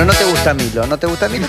Bueno, no te gusta Milo, ¿no te gusta Milo?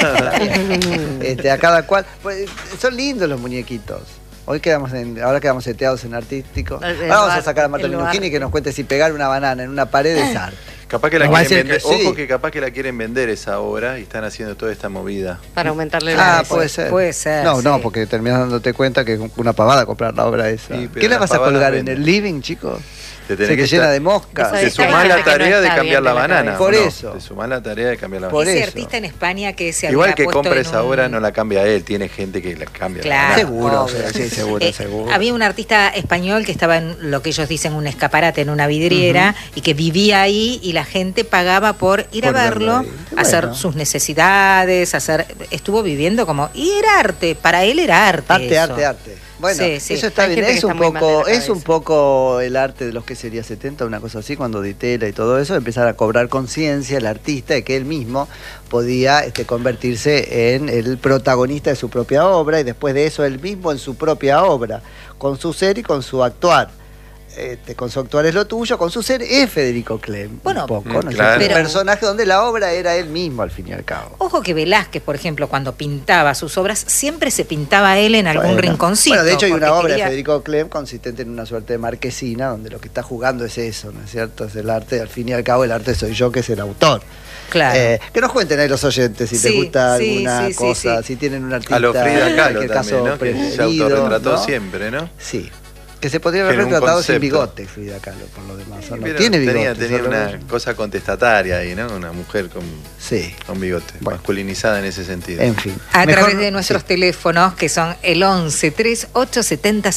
A cada cual. Pues, son lindos los muñequitos. Ahora quedamos seteados en artístico. Ahora vamos a sacar a Marta Minujini que nos cuente si pegar una banana en una pared es arte. Capaz que la quieren vender. Ojo que capaz que la quieren vender esa obra y están haciendo toda esta movida. Para aumentarle la puede ser. Puede ser. No, sí. no, porque terminas dándote cuenta que es una pavada comprar la obra esa. Sí, ¿qué la vas a colgar en el living, chicos? Se te llena de moscas. Te sumás la tarea de cambiar la banana. Por eso. Te sumás la tarea de cambiar la banana. Ese artista en España que se igual que compra esa obra no la cambia él, tiene gente que la cambia. Claro, seguro, sí, seguro. Había un artista español que estaba en lo que ellos dicen un escaparate, en una vidriera, y que vivía ahí y la gente pagaba por ir a verlo, hacer sus necesidades, estuvo viviendo como... Y era arte, para él era arte. Arte. Bueno, sí. Eso está bien, es un poco el arte de los que sería 70, una cosa así, cuando Di Tella y todo eso, empezar a cobrar conciencia el artista de que él mismo podía convertirse en el protagonista de su propia obra y después de eso él mismo en su propia obra, con su ser y con su actuar. Con su actuar es lo tuyo, con su ser es Federico Clem. Bueno, un poco, ¿no? Claro. Un personaje donde la obra era él mismo al fin y al cabo. Ojo que Velázquez, por ejemplo, cuando pintaba sus obras, siempre se pintaba él en algún rinconcito. Bueno, de hecho hay una obra de Federico Clem consistente en una suerte de marquesina, donde lo que está jugando es eso, ¿no es cierto? Es el arte, al fin y al cabo el arte soy yo, que es el autor. Claro. Que nos cuenten ahí los oyentes si les gusta alguna cosa, si tienen un artista. A lo Frida Kahlo en también, caso ¿no? Que se autorretrató siempre, ¿no? Sí. Que se podría haber retratado sin bigote, Frida Kahlo, por lo demás. ¿No? Tiene bigote. Tenía una cosa contestataria ahí, ¿no? Una mujer con bigote, masculinizada en ese sentido. En fin. A través de nuestros teléfonos, que son el 11 3870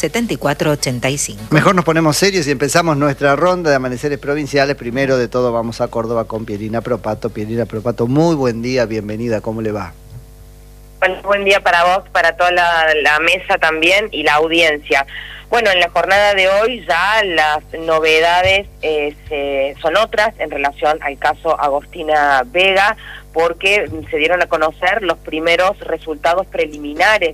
7485. Mejor nos ponemos serios y empezamos nuestra ronda de amaneceres provinciales. Primero de todo vamos a Córdoba con Pierina Propato. Pierina Propato, muy buen día, bienvenida, ¿cómo le va? Bueno, buen día para vos, para toda la mesa también y la audiencia. Bueno, en la jornada de hoy ya las novedades son otras en relación al caso Agostina Vega, porque se dieron a conocer los primeros resultados preliminares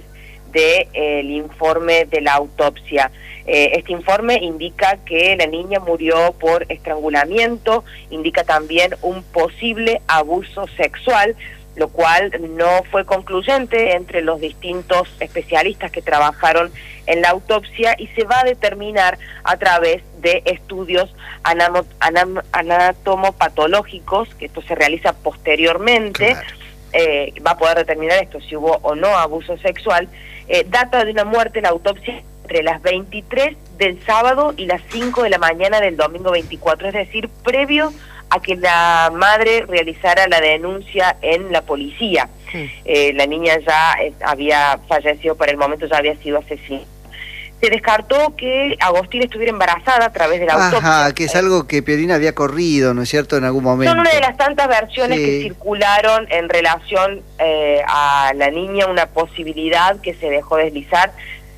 del informe de la autopsia. Este informe indica que la niña murió por estrangulamiento, indica también un posible abuso sexual, lo cual no fue concluyente entre los distintos especialistas que trabajaron en la autopsia y se va a determinar a través de estudios anatomopatológicos, que esto se realiza posteriormente. Claro. Va a poder determinar esto, si hubo o no abuso sexual. Data de una muerte, la autopsia entre las 23 del sábado y las 5 de la mañana del domingo 24, es decir, previo a que la madre realizara la denuncia en la policía. La niña ya había fallecido, para el momento ya había sido asesinada. Se descartó que Agostina estuviera embarazada a través de la autopsia. Ajá, que es algo que Pierina había corrido, ¿no es cierto?, en algún momento. Son una de las tantas versiones que circularon en relación a la niña, una posibilidad que se dejó deslizar.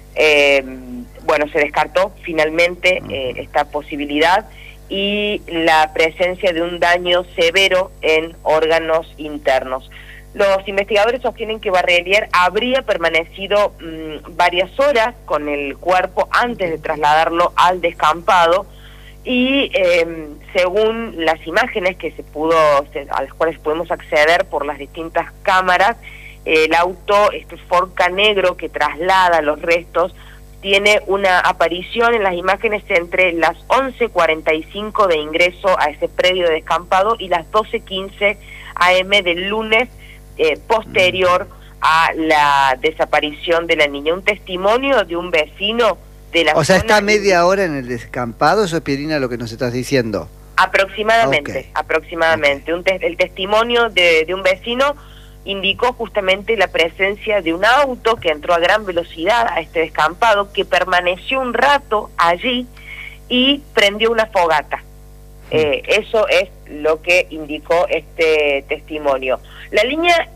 Bueno, se descartó finalmente esta posibilidad y la presencia de un daño severo en órganos internos. Los investigadores sostienen que Barrelier habría permanecido varias horas con el cuerpo antes de trasladarlo al descampado y según las imágenes que a las cuales podemos acceder por las distintas cámaras, el auto, este Ford Ka negro que traslada los restos, tiene una aparición en las imágenes entre las 11:45 de ingreso a ese predio de descampado y las 12:15 AM del lunes posterior a la desaparición de la niña. Un testimonio de un vecino de la zona. O sea, está media hora en el descampado, eso es, Pierina, lo que nos estás diciendo. Aproximadamente. El testimonio de un vecino indicó justamente la presencia de un auto que entró a gran velocidad a este descampado, que permaneció un rato allí y prendió una fogata. Eso es lo que indicó este testimonio. La línea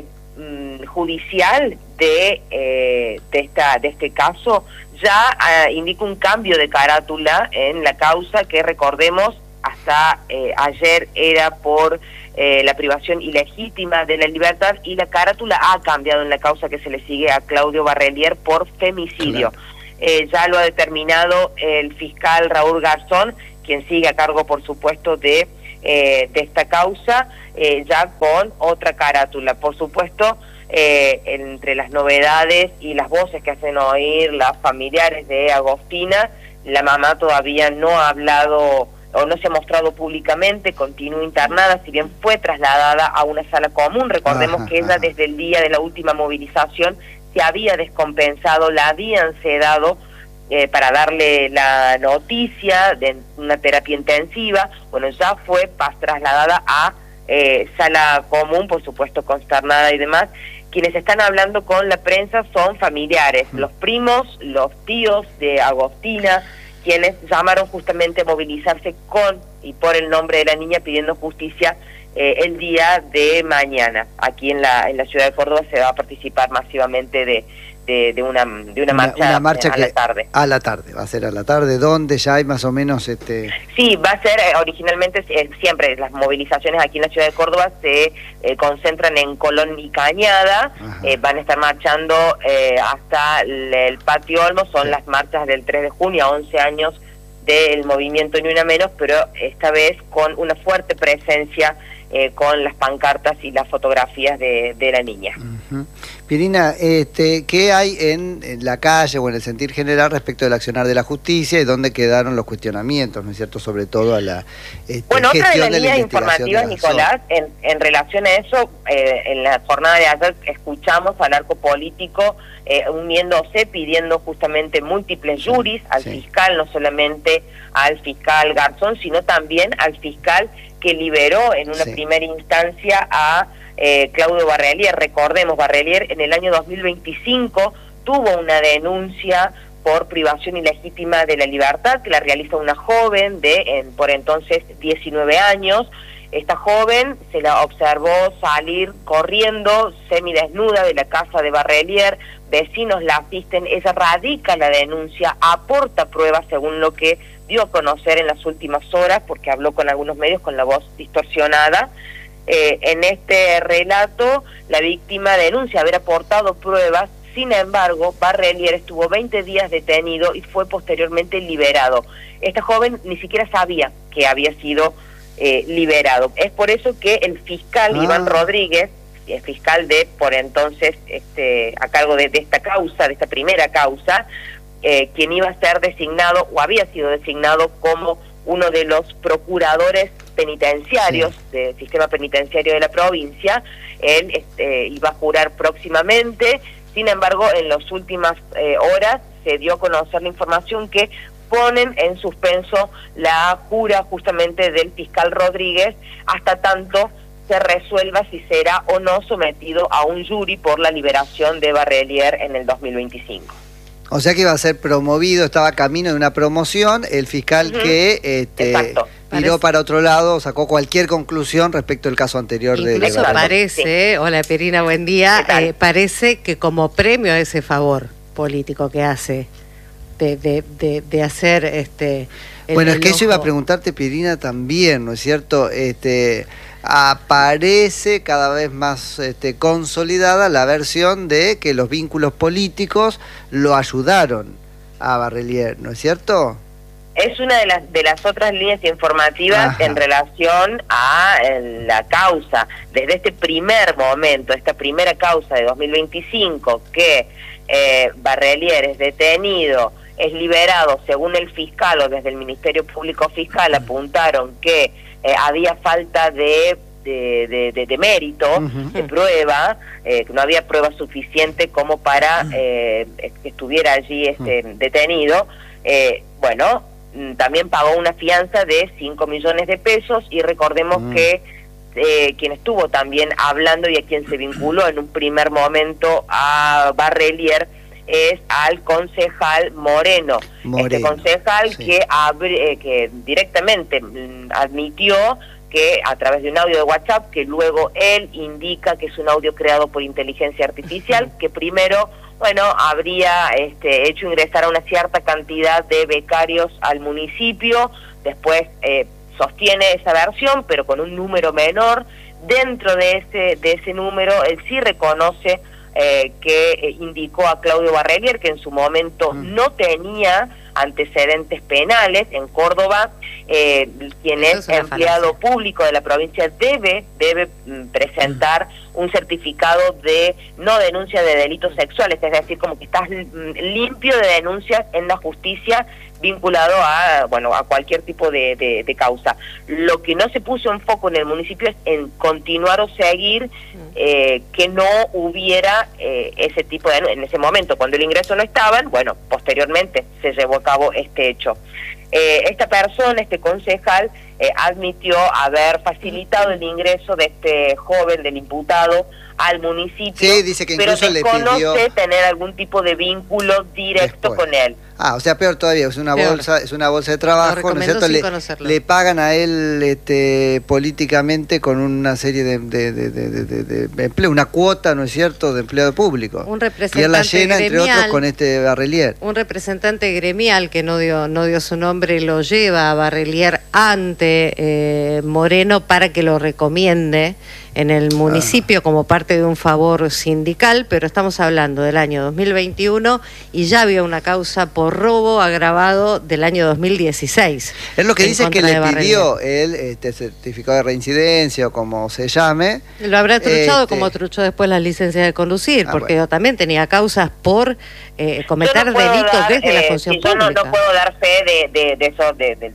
judicial de este caso ya indica un cambio de carátula en la causa, que recordemos hasta ayer era por la privación ilegítima de la libertad, y la carátula ha cambiado en la causa que se le sigue a Claudio Barrelier por femicidio. Claro. Ya lo ha determinado el fiscal Raúl Garzón, quien sigue a cargo, por supuesto, de de esta causa, ya con otra carátula. Por supuesto, entre las novedades y las voces que hacen oír las familiares de Agostina, la mamá todavía no ha hablado o no se ha mostrado públicamente, continúa internada, si bien fue trasladada a una sala común. Recordemos que ella desde el día de la última movilización se había descompensado, la habían sedado para darle la noticia de una terapia intensiva. Bueno, ya fue trasladada a sala común, por supuesto consternada y demás. Quienes están hablando con la prensa son familiares, los primos, los tíos de Agostina, quienes llamaron justamente a movilizarse con y por el nombre de la niña pidiendo justicia el día de mañana. Aquí en la ciudad de Córdoba se va a participar masivamente de una marcha a la tarde. A la tarde, va a ser a la tarde. ¿Dónde ya hay más o menos Sí, va a ser originalmente siempre las movilizaciones aquí en la ciudad de Córdoba se concentran en Colón y Cañada. Van a estar marchando hasta el Patio Olmo. Son las marchas del 3 de junio a 11 años del movimiento Ni Una Menos, pero esta vez con una fuerte presencia con las pancartas y las fotografías de la niña. Pirina, ¿qué hay en la calle o en el sentir general respecto del accionar de la justicia y dónde quedaron los cuestionamientos, ¿no es cierto?, sobre todo a la bueno, otra de las líneas informativas, Nicolás, en relación a eso, en la jornada de ayer escuchamos al arco político uniéndose, pidiendo justamente múltiples juris al fiscal, no solamente al fiscal Garzón, sino también al fiscal que liberó en una primera instancia a Claudio Barrelier. Recordemos, Barrelier en el año 2025 tuvo una denuncia por privación ilegítima de la libertad que la realiza una joven de por entonces 19 años. Esta joven se la observó salir corriendo semidesnuda de la casa de Barrelier, vecinos la asisten, ella radica la denuncia, aporta pruebas según lo que dio a conocer en las últimas horas, porque habló con algunos medios con la voz distorsionada. En este relato, la víctima denuncia haber aportado pruebas, sin embargo, Barrelier estuvo 20 días detenido y fue posteriormente liberado. Esta joven ni siquiera sabía que había sido liberado. Es por eso que el fiscal Iván Rodríguez, el fiscal de por entonces a cargo de esta causa, de esta primera causa, quien iba a ser designado o había sido designado como uno de los procuradores penitenciarios del sistema penitenciario de la provincia. Él iba a jurar próximamente. Sin embargo, en las últimas horas se dio a conocer la información que ponen en suspenso la jura justamente del fiscal Rodríguez hasta tanto se resuelva si será o no sometido a un jury por la liberación de Barrelier en el 2025. O sea que iba a ser promovido, estaba camino de una promoción, el fiscal que miró para otro lado, sacó cualquier conclusión respecto al caso anterior. Incluso parece, hola Pirina, buen día, parece que como premio a ese favor político que hace de hacer bueno, es que eso iba a preguntarte, Pirina, también, ¿no es cierto? Aparece cada vez más consolidada la versión de que los vínculos políticos lo ayudaron a Barrelier, ¿no es cierto? Es una de las otras líneas informativas en relación a la causa. Desde este primer momento, esta primera causa de 2025, que Barrelier es detenido, es liberado, según el fiscal o desde el Ministerio Público Fiscal apuntaron que había falta de mérito, de prueba, que no había prueba suficiente como para que estuviera allí detenido. Bueno, también pagó una fianza de 5 millones de pesos y recordemos que quien estuvo también hablando y a quien se vinculó en un primer momento a Barrelier es al concejal Moreno. Este concejal que directamente admitió que a través de un audio de WhatsApp, que luego él indica que es un audio creado por inteligencia artificial, que primero, bueno, habría hecho ingresar a una cierta cantidad de becarios al municipio, después sostiene esa versión, pero con un número menor. Dentro de ese número, él sí reconoce que indicó a Claudio Barrelier que en su momento no tenía antecedentes penales. En Córdoba, quien es empleado público de la provincia debe presentar un certificado de no denuncia de delitos sexuales, es decir, como que estás limpio de denuncias en la justicia vinculado a cualquier tipo de causa. Lo que no se puso en foco en el municipio es en continuar o seguir que no hubiera ese tipo de... En ese momento, cuando el ingreso no estaban, posteriormente se llevó a cabo este hecho. Esta persona, este concejal, admitió haber facilitado el ingreso de este joven, del imputado, al municipio, sí, dice que incluso pero desconoce tener algún tipo de vínculo directo con él. O sea, peor todavía, es una bolsa de trabajo, ¿no es cierto? Le pagan a él políticamente con una serie de empleo, una cuota, ¿no es cierto?, de empleado público. Un representante y él la llena, gremial, entre otros, con este Barrelier. Un representante gremial que no dio su nombre, lo lleva a Barrelier ante Moreno para que lo recomiende en el municipio como parte de un favor sindical, pero estamos hablando del año 2021 y ya había una causa por robo agravado del año 2016. Es lo que dice que le pidió el certificado de reincidencia o como se llame. Lo habrá truchado como truchó después las licencias de conducir, porque yo también tenía causas por cometer delitos desde la función pública. Yo no puedo dar fe de eso,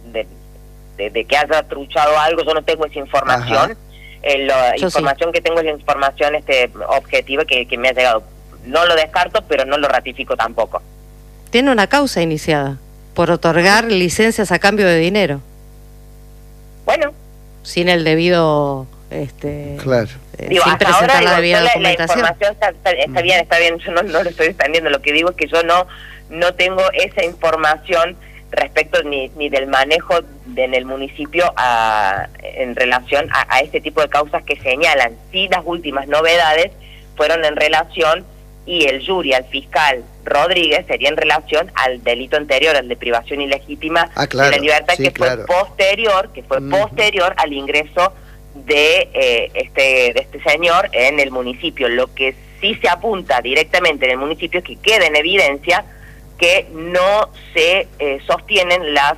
de que haya truchado algo, yo no tengo esa información. La información que tengo es la información objetiva que me ha llegado. No lo descarto, pero no lo ratifico tampoco. Tiene una causa iniciada por otorgar licencias a cambio de dinero. Bueno. Sin el debido... claro. Sin presentar la debida documentación. La información está bien, yo no lo estoy extendiendo. Lo que digo es que yo no tengo esa información respecto ni del manejo en el municipio en relación a este tipo de causas que señalan. Sí, las últimas novedades fueron en relación, y el jury, al fiscal Rodríguez, sería en relación al delito anterior, al de privación ilegítima de la libertad, que fue posterior al ingreso de este señor en el municipio. Lo que sí se apunta directamente en el municipio es que queda en evidencia que no se sostienen la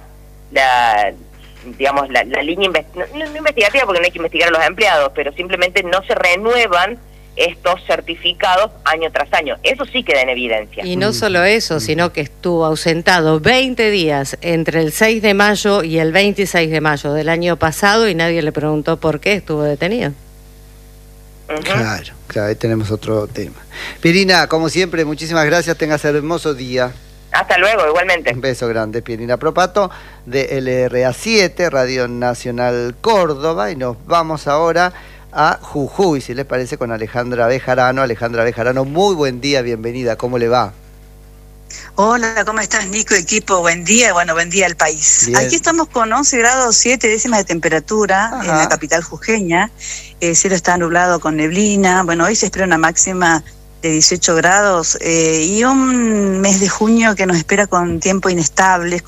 línea no investigativa, porque no hay que investigar a los empleados, pero simplemente no se renuevan estos certificados año tras año. Eso sí queda en evidencia. Y no solo eso, sino que estuvo ausentado 20 días entre el 6 de mayo y el 26 de mayo del año pasado y nadie le preguntó por qué estuvo detenido. Claro, ahí tenemos otro tema. Pirina, como siempre, muchísimas gracias, tengas un hermoso día. Hasta luego, igualmente. Un beso grande, Pirina Propato, de LRA7, Radio Nacional Córdoba, y nos vamos ahora a Jujuy, si les parece, con Alejandra Bejarano. Alejandra Bejarano, muy buen día, bienvenida, ¿cómo le va? Hola, ¿cómo estás, Nico, equipo? Buen día, buen día al país. Bien. Aquí estamos con 11 grados 7 décimas de temperatura. Ajá. En la capital jujeña. El cielo está nublado con neblina. Hoy se espera una máxima de 18 grados y un mes de junio que nos espera con tiempo inestables,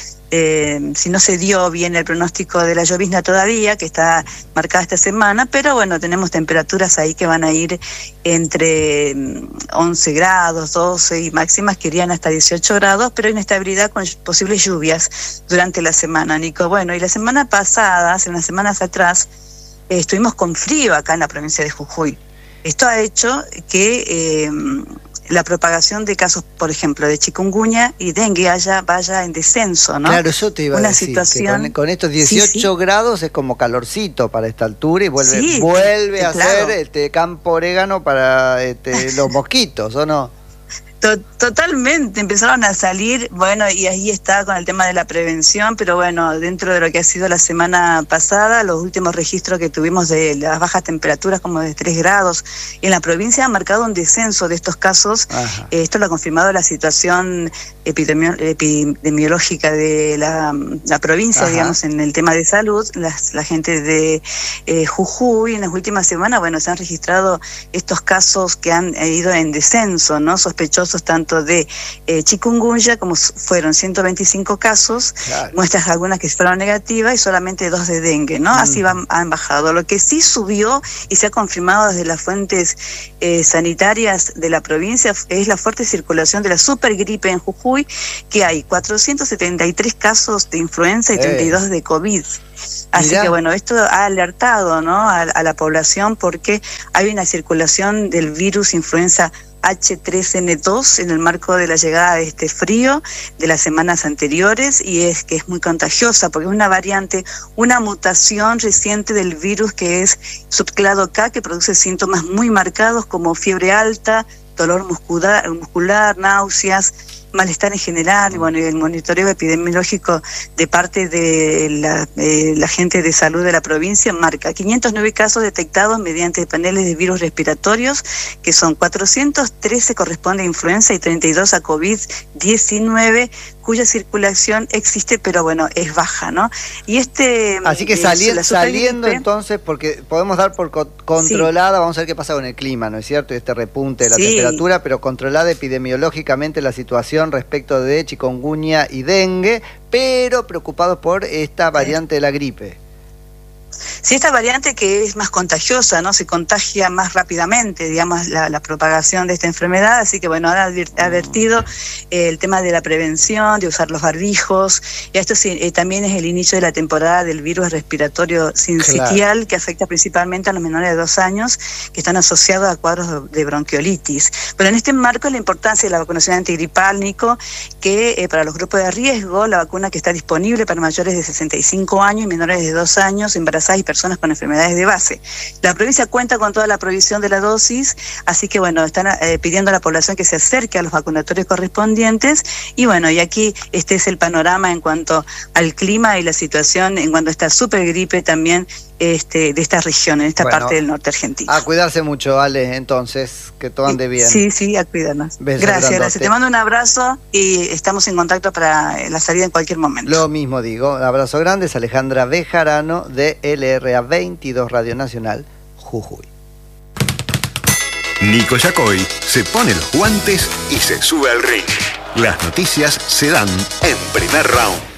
si no se dio bien el pronóstico de la llovizna todavía, que está marcada esta semana, pero tenemos temperaturas ahí que van a ir entre 11 grados, 12 y máximas que irían hasta 18 grados, pero inestabilidad con posibles lluvias durante la semana, Nico. Y la semana pasada, hace unas semanas atrás, estuvimos con frío acá en la provincia de Jujuy. Esto ha hecho que la propagación de casos, por ejemplo, de chikungunya y dengue vaya en descenso, ¿no? Claro, eso te iba a decir, situación... que con estos 18 grados es como calorcito para esta altura y vuelve a ser campo orégano para los mosquitos, ¿o no? Totalmente, empezaron a salir, y ahí está con el tema de la prevención, pero dentro de lo que ha sido la semana pasada, los últimos registros que tuvimos de las bajas temperaturas como de 3 grados, en la provincia ha marcado un descenso de estos casos. Esto lo ha confirmado la situación epidemiológica de la provincia, digamos, en el tema de salud. La gente de Jujuy en las últimas semanas, se han registrado estos casos que han ido en descenso, ¿no? Sospechosos casos tanto de chikungunya, como fueron 125 casos, muestras algunas que fueron negativas y solamente 2 de dengue, ¿no? Así han bajado. Lo que sí subió y se ha confirmado desde las fuentes sanitarias de la provincia es la fuerte circulación de la supergripe en Jujuy, que hay 473 casos de influenza y 32 de COVID. Así que bueno, esto ha alertado, ¿no?, a la población, porque hay una circulación del virus influenza H3N2 en el marco de la llegada de este frío de las semanas anteriores, y es que es muy contagiosa porque es una variante, una mutación reciente del virus que es subclado K, que produce síntomas muy marcados como fiebre alta, dolor muscular, náuseas, malestar en general, y bueno, el monitoreo epidemiológico de parte de la gente de salud de la provincia marca 509 casos detectados mediante paneles de virus respiratorios, que son 413 corresponde a influenza y 32 a COVID-19, cuya circulación existe, pero bueno, es baja, ¿no? Y así que saliendo entonces, porque podemos dar por controlada, vamos a ver qué pasa con el clima, ¿no es cierto? Y este repunte de la temperatura, pero controlada epidemiológicamente la situación respecto de chikungunya y dengue, pero preocupados por esta variante de la gripe. Sí, esta variante que es más contagiosa, ¿no? Se contagia más rápidamente, digamos, la propagación de esta enfermedad, así que bueno, ha advertido el tema de la prevención, de usar los barbijos, y esto también es el inicio de la temporada del virus respiratorio sincitial, que afecta principalmente a los menores de 2 años, que están asociados a cuadros de bronquiolitis. Pero en este marco la importancia de la vacunación antigripal, Nico, que para los grupos de riesgo, la vacuna que está disponible para mayores de 65 años y menores de 2 años, embarazadas y personas con enfermedades de base. La provincia cuenta con toda la provisión de la dosis, así que bueno, están pidiendo a la población que se acerque a los vacunatorios correspondientes, y bueno, y aquí este es el panorama en cuanto al clima y la situación en cuanto a esta supergripe también de esta región, en esta parte del norte argentino. A cuidarse mucho, Ale, entonces, que todo ande bien. Sí, a cuidarnos. Gracias. Te mando un abrazo y estamos en contacto para la salida en cualquier momento. Lo mismo digo, un abrazo grande, es Alejandra Bejarano de LRA 22 Radio Nacional, Jujuy. Nico Yacoy se pone los guantes y se sube al ring. Las noticias se dan en Primer Round.